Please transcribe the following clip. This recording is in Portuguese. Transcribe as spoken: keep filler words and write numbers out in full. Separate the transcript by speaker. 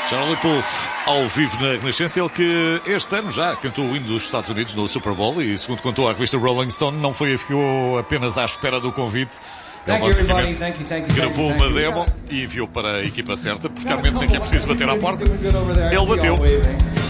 Speaker 1: Charlie Puth, ao vivo na Renascença, ele que este ano já cantou o hino dos Estados Unidos no Super Bowl e, segundo contou a revista Rolling Stone, não foi, ficou apenas à espera do convite. Ele basicamente gravou uma demo e enviou para a equipa certa, porque há momentos em que é preciso bater à porta. Ele bateu.